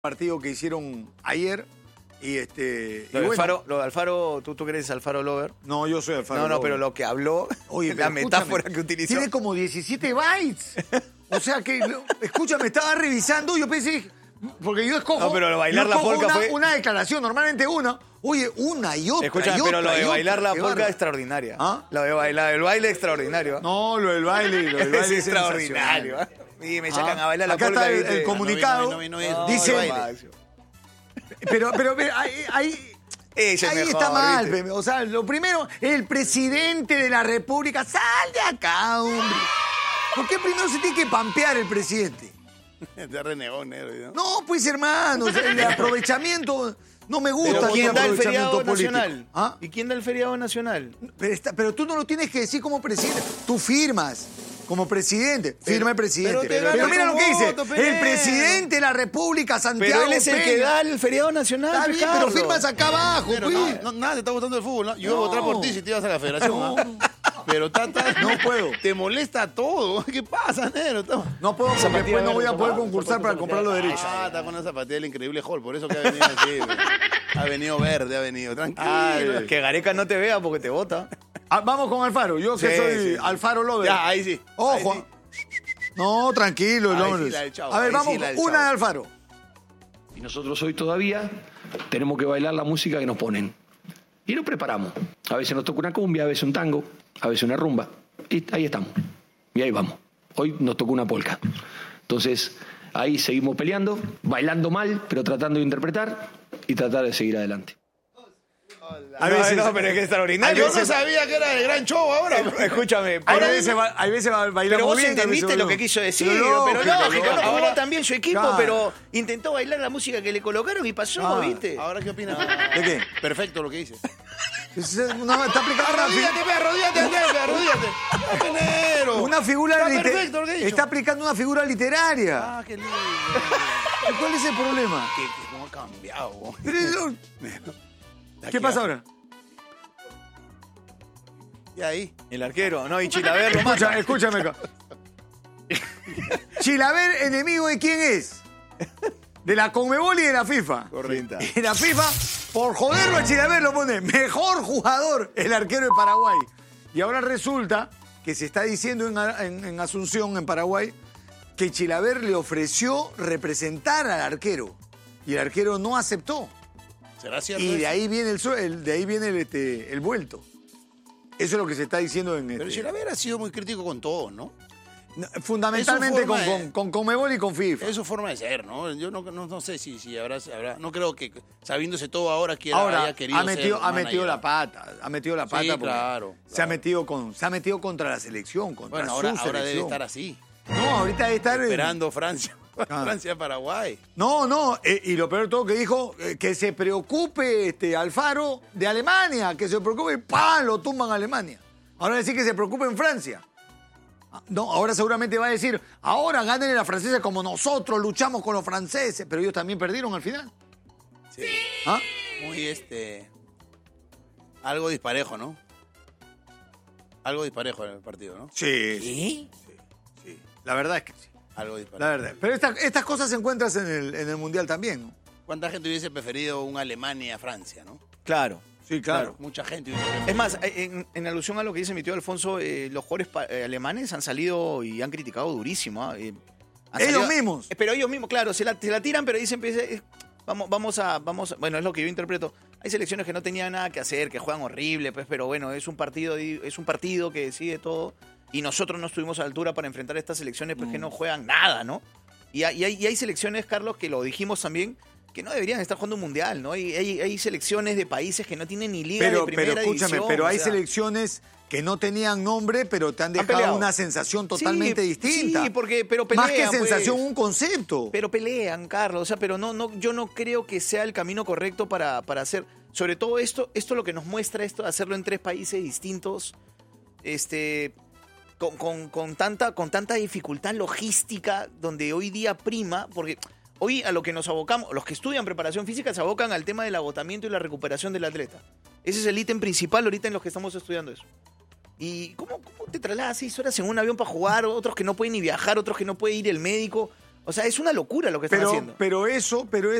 partido que hicieron ayer y Lo de Alfaro, ¿tú crees Alfaro Lover? No, yo soy Alfaro No, Lover. pero lo que habló, Oye, la pero metáfora escúchame, que utilizó. tiene como 17 bytes. O sea que, escúchame, estaba revisando, yo pensé, porque yo escojo. No, pero bailar la polka fue una declaración, normalmente una. Oye, una y otra. Escúchame, y pero otra, lo de y bailar otra, la qué polka bárbaro. es extraordinaria. ¿Ah? Lo de bailar, el baile extraordinario. No, lo del baile Es extraordinario. Y me sacan a bailar la Acá polka. está ¿viste? el comunicado. No, dice, pero ahí Ella es ahí mejor, está mal. ¿viste? O sea, lo primero, el presidente de la República, sal de acá, hombre. ¿Por qué primero se tiene que pampear el presidente? Ya renegó, negro. No, pues hermano, o sea, el aprovechamiento, no me gusta Pero el ¿quién da el aprovechamiento feriado político. nacional? ¿Ah? ¿Y quién da el feriado nacional? Pero tú no lo tienes que decir como presidente, tú firmas. Como presidente, firma el presidente. pero Mira lo que tu dice, voto, el Pelé. presidente de la República, Santiago Pero él es el que Peña. da el feriado nacional. Está bien, pero Carlos. firmas acá abajo, Pero pues. nada, te está gustando el fútbol, ¿no? Yo iba a No. votar por ti si te ibas a la federación, No. ¿ah? Pero No puedo. Te molesta todo. ¿Qué pasa, negro? No puedo porque Zapatilla después no voy a verde, poder tomá. concursar para comprar los derechos. Ah, está con esa zapatilla del increíble Hall, por eso que ha venido así. güey. Ha venido verde, ha venido. Tranquilo. Ay, que Gareca no te vea porque te vota. Vamos con Alfaro, yo que Sí, soy sí. Alfaro Lover. Ya, ahí sí. Ojo. Ahí sí. No, tranquilo, Ahí López. sí la del Chavo, A ver, ahí vamos sí la del con una Chavo. de Alfaro. Y nosotros hoy todavía tenemos que bailar la música que nos ponen. Y nos preparamos. A veces nos toca una cumbia, a veces un tango, a veces una rumba. Y ahí estamos. Y ahí vamos. Hoy nos tocó una polka. Entonces, ahí seguimos peleando, bailando mal, pero tratando de interpretar y tratar de seguir adelante. A veces, no, pero es que es extraordinario. Yo no sabía que era el gran show ahora. Escúchame. hay pero- veces bailamos Pero vos bien, a veces entendiste lo que no. quiso decir, Pero pero lógico, no lógico. jugó también su equipo, Claro. pero intentó bailar la música que le colocaron y pasó, Claro. ¿viste? ¿Ahora qué opinas? ¿De qué? Perfecto lo que dices. Está aplicando Arrodíllate, arrodíllate. Negro. una figura Está literaria. perfecto lo que he dicho. Está aplicando una figura literaria. Ah, qué lindo. ¿Cuál es el problema? ¿Cómo ha cambiado? güey? Pero eso- Aquí ¿Qué pasa va. ahora? Y ahí. El arquero, no, y Chilaver lo mata. Escúchame acá. Chilaver, ¿enemigo de quién es? De la Conmebol y de la FIFA. Correcto. Y la FIFA, por joderlo a Chilaver, lo pone mejor jugador, el arquero de Paraguay. Y ahora resulta que se está diciendo en Asunción, en Paraguay, que Chilaver le ofreció representar al arquero. Y el arquero no aceptó. ¿Será cierto? Y de eso? ahí viene el vuelto. Eso es lo que se está diciendo en Pero Chilaver ha sido muy crítico con todo, ¿no? fundamentalmente Es su forma de- con Conmebol y con FIFA. Es su forma de ser, ¿no? Yo no sé si habrá. No creo que sabiéndose todo ahora Ahora haya querido ha metido ser la pata, ha metido la pata Sí, porque claro, se ha metido contra la selección, contra Bueno, su ahora selección. debe estar así, No, ahorita debe estar esperando Francia. Ah. Francia-Paraguay. No, y lo peor de todo que dijo, que se preocupe Alfaro de Alemania, que se preocupe, ¡pam! Lo tumban a Alemania. Ahora decir que se preocupe en Francia. No, ahora seguramente va a decir, ahora gánenle a la francesa como nosotros luchamos con los franceses, pero ellos también perdieron al final. Sí. ¿Ah? Muy algo disparejo, ¿no? Algo disparejo en el partido, ¿no? Sí. La verdad es que sí. Algo disparejo. La verdad. Pero estas cosas se encuentran en el Mundial también, ¿no? ¿Cuánta gente hubiese preferido un Alemania-Francia, no? Claro. Sí, claro. Mucha gente hubiese preferido. Es más, en alusión a lo que dice mi tío Alfonso, los jugadores alemanes han salido y han criticado durísimo. ¿ah? Han Ellos salido- mismos. Pero ellos mismos, claro, se la tiran, pero dicen, pues, vamos a, bueno, es lo que yo interpreto. Hay selecciones que no tenían nada que hacer, que juegan horrible, pues, pero bueno, es un partido que decide todo. Y nosotros no estuvimos a la altura para enfrentar a estas selecciones, pues, que no juegan nada, ¿no? Y hay selecciones, Carlos, que lo dijimos también, que no deberían estar jugando un mundial, ¿no? Hay selecciones de países que no tienen ni liga de Pero primera escúchame, división, pero hay o sea, selecciones que no tenían nombre, pero te han dejado peleado. una sensación totalmente Sí, distinta. Sí, pero pelean, Más que sensación, pues. un concepto. Pero pelean, Carlos. O sea, pero yo no creo que sea el camino correcto para hacer. Sobre todo esto lo que nos muestra esto, hacerlo en 3 países distintos, con tanta dificultad logística, donde hoy día prima, porque hoy a lo que nos abocamos, los que estudian preparación física se abocan al tema del agotamiento y la recuperación del atleta. Ese es el ítem principal ahorita en los que estamos estudiando eso. ¿Y cómo te trasladas 6 horas en un avión para jugar? Otros que no pueden ni viajar, otros que no puede ir el médico. O sea, es una locura lo que están haciendo. Pero eso